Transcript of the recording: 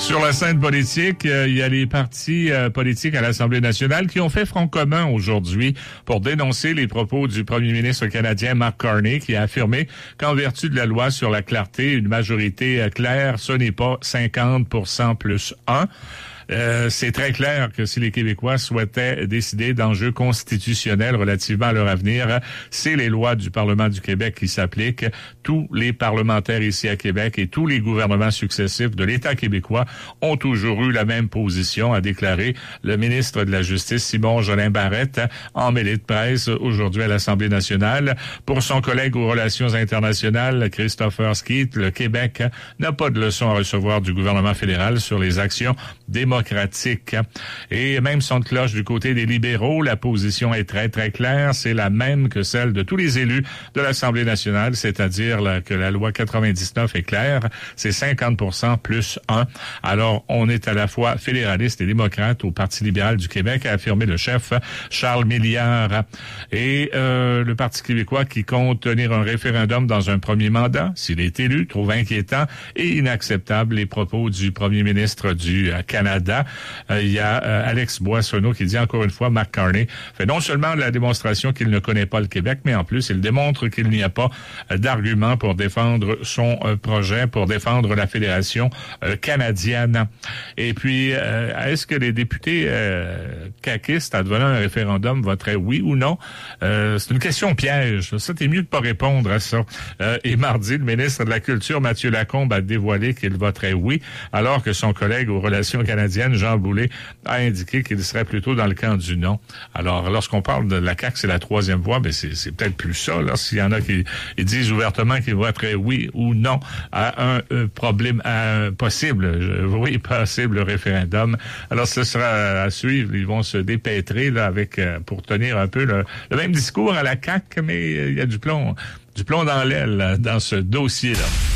Sur la scène politique, il y a les partis politiques à l'Assemblée nationale qui ont fait front commun aujourd'hui pour dénoncer les propos du premier ministre canadien Mark Carney qui a affirmé qu'en vertu de la loi sur la clarté, une majorité claire, ce n'est pas 50% plus 1. C'est très clair que si les Québécois souhaitaient décider d'enjeux constitutionnels relativement à leur avenir, c'est les lois du Parlement du Québec qui s'appliquent. Tous les parlementaires ici à Québec et tous les gouvernements successifs de l'État québécois ont toujours eu la même position, a déclaré le ministre de la Justice, Simon Jolin Barrette, en mêlée de presse aujourd'hui à l'Assemblée nationale. Pour son collègue aux relations internationales, Christopher Skeet, le Québec n'a pas de leçon à recevoir du gouvernement fédéral sur les actions démocratique. Et même son de cloche du côté des libéraux, la position est très, très claire. C'est la même que celle de tous les élus de l'Assemblée nationale, c'est-à-dire que la loi 99 est claire. C'est 50% plus 1. Alors, on est à la fois fédéraliste et démocrate au Parti libéral du Québec, a affirmé le chef Charles Milliard. Et le Parti québécois qui compte tenir un référendum dans un premier mandat, s'il est élu, trouve inquiétant et inacceptable les propos du premier ministre du Canada. Il y a Alex Boissonneau qui dit encore une fois, Mark Carney fait non seulement la démonstration qu'il ne connaît pas le Québec, mais en plus, il démontre qu'il n'y a pas d'argument pour défendre son projet, pour défendre la Fédération canadienne. Et puis, est-ce que les députés caquistes, advenant un référendum, voteraient oui ou non? C'est une question piège. Ça, t'es mieux de pas répondre à ça. Et mardi, le ministre de la Culture, Mathieu Lacombe, a dévoilé qu'il voterait oui, alors que son collègue aux relations canadiennes, Jean Boulet, a indiqué qu'il serait plutôt dans le camp du non. Alors, lorsqu'on parle de la CAQ, c'est la troisième voie, mais c'est peut-être plus ça. Là, s'il y en a qui disent ouvertement qu'ils voteraient oui ou non à un problème, à un possible référendum. Alors, ce sera à suivre. Ils vont se dépêtrer là avec pour tenir un peu le même discours à la CAQ, mais il y a du plomb dans l'aile dans ce dossier-là.